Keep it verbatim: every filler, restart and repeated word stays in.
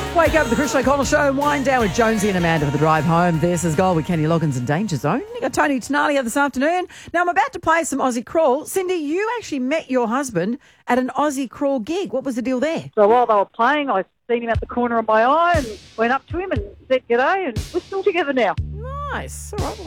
Wake up with the Christian O'Connell Show and wind down with Jonesy and Amanda for the drive home. This is Gold with Kenny Loggins and Danger Zone. You got Tony Tenali this afternoon. Now, I'm about to play some Aussie Crawl. Cindy, you actually met your husband at an Aussie Crawl gig. What was the deal there? So while they were playing, I seen him at the corner of my eye and went up to him and said g'day, and we're still together now. Nice. All right. Well,